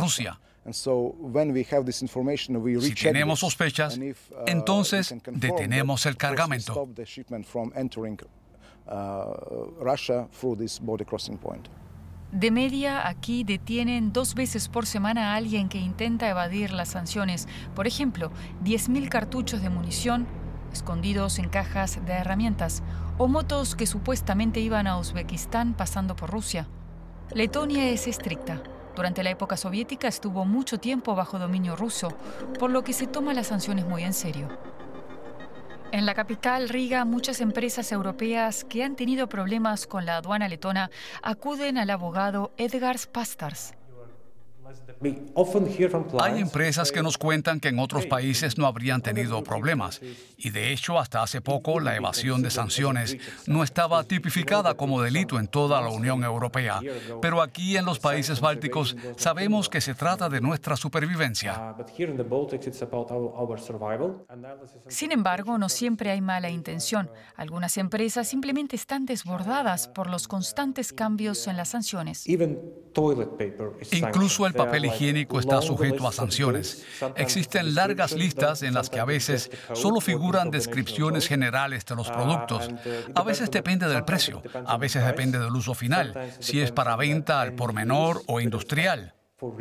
Rusia. Si tenemos sospechas, entonces detenemos el cargamento. De media, aquí detienen 2 veces por semana a alguien que intenta evadir las sanciones. Por ejemplo, 10.000 cartuchos de munición escondidos en cajas de herramientas o motos que supuestamente iban a Uzbekistán pasando por Rusia. Letonia es estricta. Durante la época soviética estuvo mucho tiempo bajo dominio ruso, por lo que se toma las sanciones muy en serio. En la capital, Riga, muchas empresas europeas que han tenido problemas con la aduana letona acuden al abogado Edgars Pastars. Hay empresas que nos cuentan que en otros países no habrían tenido problemas. Y de hecho, hasta hace poco, la evasión de sanciones no estaba tipificada como delito en toda la Unión Europea. Pero aquí en los países bálticos sabemos que se trata de nuestra supervivencia. Sin embargo, no siempre hay mala intención. Algunas empresas simplemente están desbordadas por los constantes cambios en las sanciones. Incluso el papel higiénico está sujeto a sanciones. Existen largas listas en las que a veces solo figuran descripciones generales de los productos. A veces depende del precio, a veces depende del uso final, si es para venta al por menor o industrial.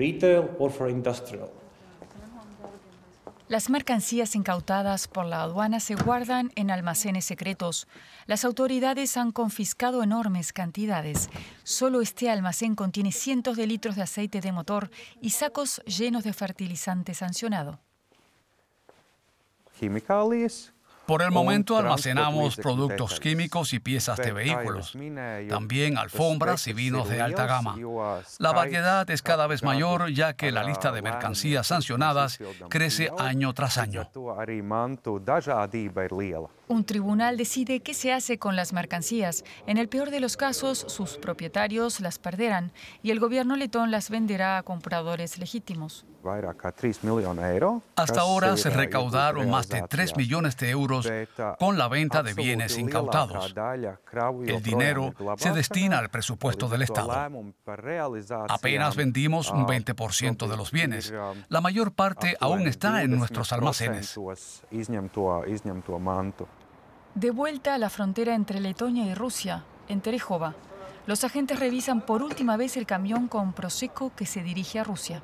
Las mercancías incautadas por la aduana se guardan en almacenes secretos. Las autoridades han confiscado enormes cantidades. Solo este almacén contiene cientos de litros de aceite de motor y sacos llenos de fertilizante sancionado. Por el momento almacenamos productos químicos y piezas de vehículos, también alfombras y vinos de alta gama. La variedad es cada vez mayor ya que la lista de mercancías sancionadas crece año tras año. Un tribunal decide qué se hace con las mercancías. En el peor de los casos, sus propietarios las perderán y el gobierno letón las venderá a compradores legítimos. Hasta ahora se recaudaron más de 3 millones de euros con la venta de bienes incautados. El dinero se destina al presupuesto del Estado. Apenas vendimos un 20% de los bienes. La mayor parte aún está en nuestros almacenes. De vuelta a la frontera entre Letonia y Rusia, en Terejova, los agentes revisan por última vez el camión con Prosecco que se dirige a Rusia.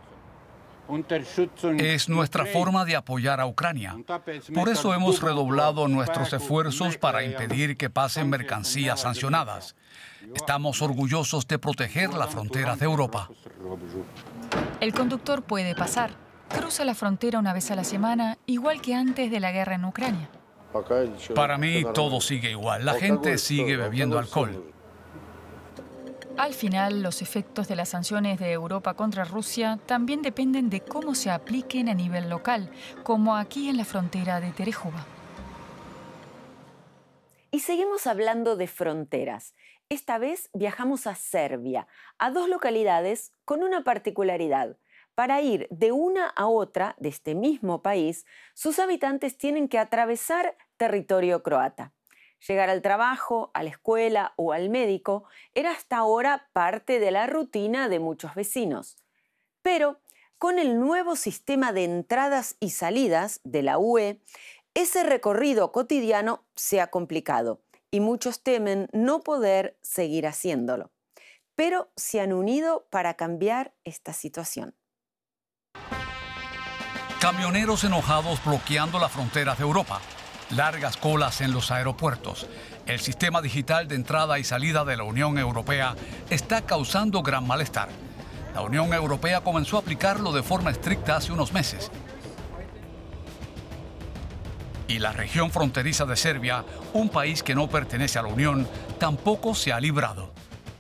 Es nuestra forma de apoyar a Ucrania. Por eso hemos redoblado nuestros esfuerzos para impedir que pasen mercancías sancionadas. Estamos orgullosos de proteger la frontera de Europa. El conductor puede pasar. Cruza la frontera una vez a la semana, igual que antes de la guerra en Ucrania. Para mí todo sigue igual. La gente sigue bebiendo alcohol. Al final, los efectos de las sanciones de Europa contra Rusia también dependen de cómo se apliquen a nivel local, como aquí en la frontera de Terejova. Y seguimos hablando de fronteras. Esta vez viajamos a Serbia, a 2 localidades con una particularidad. Para ir de una a otra de este mismo país, sus habitantes tienen que atravesar territorio croata. Llegar al trabajo, a la escuela o al médico era hasta ahora parte de la rutina de muchos vecinos. Pero con el nuevo sistema de entradas y salidas de la UE, ese recorrido cotidiano se ha complicado y muchos temen no poder seguir haciéndolo. Pero se han unido para cambiar esta situación. Camioneros enojados bloqueando las fronteras de Europa. Largas colas en los aeropuertos. El sistema digital de entrada y salida de la Unión Europea está causando gran malestar. La Unión Europea comenzó a aplicarlo de forma estricta hace unos meses. Y la región fronteriza de Serbia, un país que no pertenece a la Unión, tampoco se ha librado.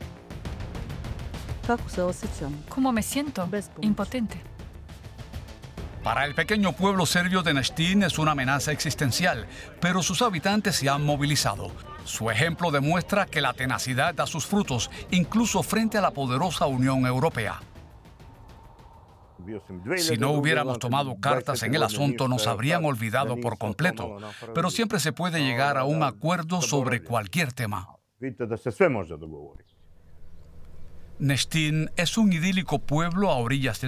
¿Cómo me siento? Impotente. Para el pequeño pueblo serbio de Neštin es una amenaza existencial, pero sus habitantes se han movilizado. Su ejemplo demuestra que la tenacidad da sus frutos, incluso frente a la poderosa Unión Europea. Si no hubiéramos tomado cartas en el asunto, nos habrían olvidado por completo, pero siempre se puede llegar a un acuerdo sobre cualquier tema. Neštin es un idílico pueblo a orillas del